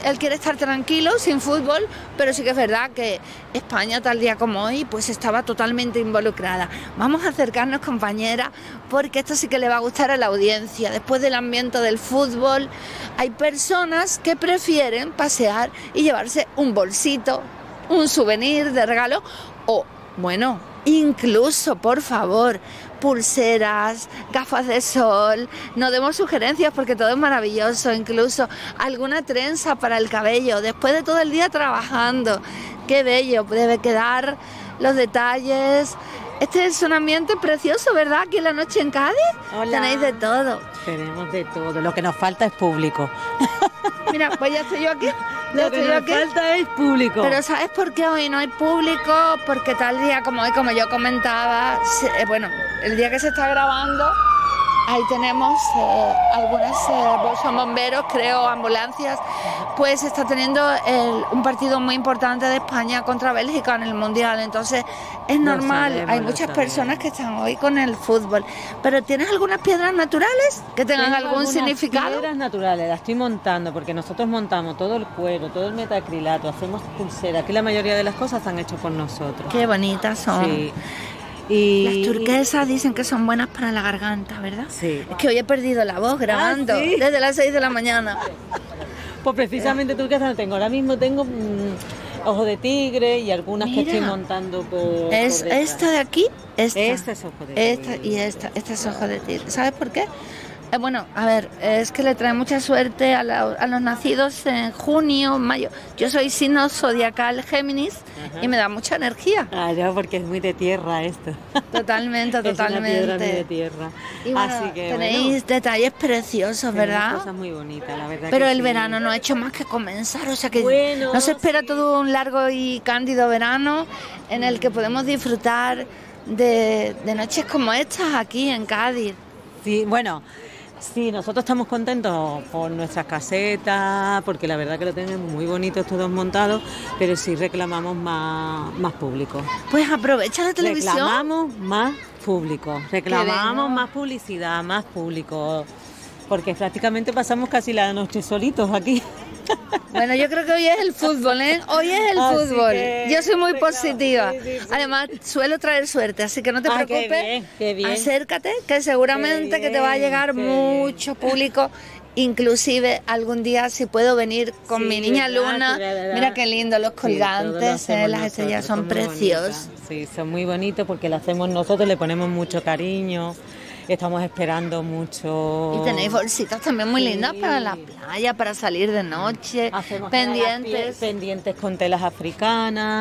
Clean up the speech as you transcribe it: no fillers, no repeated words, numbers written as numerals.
él quiere estar tranquilo, sin fútbol, pero sí que es verdad que España, tal día como hoy, pues estaba totalmente involucrada. Vamos a acercarnos, compañera, porque esto sí que le va a gustar a la audiencia. Después del ambiente del fútbol, hay personas que prefieren pasear y llevarse un bolsito, un souvenir de regalo, o, bueno, incluso, por favor, pulseras, gafas de sol. No demos sugerencias porque todo es maravilloso, incluso alguna trenza para el cabello después de todo el día trabajando. Qué bello debe quedar, los detalles. Este es un ambiente precioso, ¿verdad? Aquí en la noche en Cádiz. Hola. Tenéis de todo. Tenemos de todo, lo que nos falta es público. Mira, pues ya estoy yo aquí. Lo que nos falta es público. Pero ¿sabes por qué hoy no hay público? Porque tal día como hoy, como yo comentaba, bueno, el día que se está grabando, ahí tenemos algunas, son bomberos, creo, ambulancias, pues está teniendo un partido muy importante de España contra Bélgica en el Mundial. Entonces es normal, hay muchas personas que están hoy con el fútbol. Pero ¿tienes algunas piedras naturales que tengan algún significado? Piedras naturales, las estoy montando porque nosotros montamos todo el cuero, todo el metacrilato, hacemos pulseras, que la mayoría de las cosas están hechas por nosotros. Qué bonitas son. Sí. Y las turquesas dicen que son buenas para la garganta, ¿verdad? Sí. Es que hoy he perdido la voz grabando ¿Sí? desde las 6 de la mañana. Pues precisamente turquesas no tengo. Ahora mismo tengo ojo de tigre y algunas que estoy montando por esta de aquí, esta es ojo de tigre. Esta es ojo de tigre. ¿Sabes por qué? Bueno, a ver, es que le trae mucha suerte a los nacidos en junio, mayo. Yo soy signo zodiacal Géminis. Ajá. Y me da mucha energía. Claro, porque es muy de tierra esto. Totalmente. Es una piedra muy de tierra. Y bueno, así que tenéis detalles preciosos, ¿verdad? Cosas muy bonitas, la verdad. Pero que el sí. verano no ha hecho más que comenzar, o sea que no se espera todo un largo y cándido verano en el que podemos disfrutar de noches como estas aquí en Cádiz. Sí, bueno. Sí, nosotros estamos contentos por nuestras casetas, porque la verdad que lo tenemos muy bonitos todos montados, pero sí reclamamos más público. Pues aprovecha la televisión. Reclamamos más público, reclamamos más publicidad, más público, porque prácticamente pasamos casi la noche solitos aquí. Bueno, yo creo que hoy es el fútbol, ¿eh? Hoy es el fútbol. Yo soy muy positiva. Sí. Además, suelo traer suerte, así que no te preocupes. Qué bien. Acércate, que seguramente que te va a llegar mucho público. Inclusive algún día si puedo venir con mi niña Luna. Mira qué lindo los colgantes, las estrellas son preciosos. Sí, son muy bonitos porque lo hacemos nosotros, le ponemos mucho cariño. Estamos esperando mucho. Y tenéis bolsitas también muy lindas para la playa, para salir de noche. Hacemos pendientes con telas africanas.